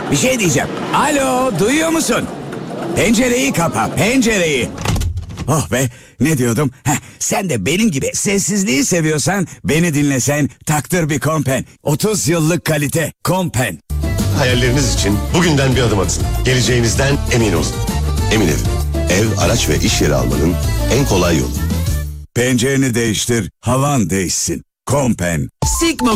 Bir şey diyeceğim. Alo, duyuyor musun? Pencereyi kapa, pencereyi. Oh be, ne diyordum? Sen de benim gibi sessizliği seviyorsan beni dinlesen taktır bir Kompen. 30 yıllık kalite Kompen. Hayalleriniz için bugünden bir adım atın. Geleceğinizden emin olun. Emin Ev. Ev, araç ve iş yeri almanın en kolay yolu. Pencereni değiştir, havan değişsin. Kompen. Sigma